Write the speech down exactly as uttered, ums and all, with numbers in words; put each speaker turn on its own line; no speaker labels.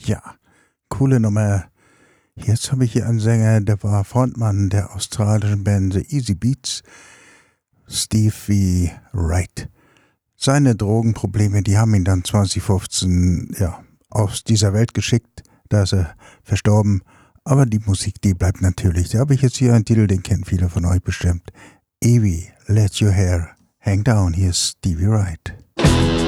Ja, coole Nummer. Jetzt habe ich hier einen Sänger, der war Frontmann der australischen Band The Easy Beats, Stevie Wright. Seine Drogenprobleme, die haben ihn dann zwanzig fünfzehn ja, aus dieser Welt geschickt, da ist er verstorben. Aber die Musik, die bleibt natürlich. Da habe ich jetzt hier einen Titel, den kennen viele von euch bestimmt. Evie, Let Your Hair Hang Down. Hier ist Stevie Wright.